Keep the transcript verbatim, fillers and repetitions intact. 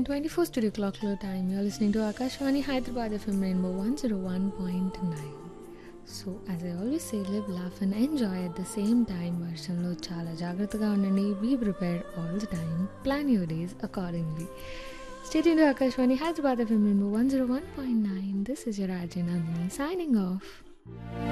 nine twenty-four studio clock low time. You're listening to Akashvani Hyderabad F M Rainbow one oh one point nine. So as I always say, live laugh and enjoy at the same time. వర్షంలో చాలా జాగ్రత్తగా ఉండండి. Be prepared all the time. Plan your days accordingly. Stay tuned to Akashvani Hyderabad F M Rainbow one oh one point nine. This is your R J Nandini signing off.